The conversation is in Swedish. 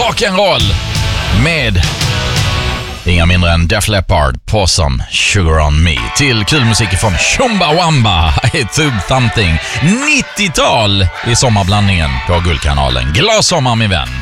rock'n'roll med inga mindre än Def Leppard, Possum, Sugar on Me. Till kul musik från Chumbawamba, I Tube Something. 90-tal i sommarblandningen på Guldkanalen. Glad sommar min vän!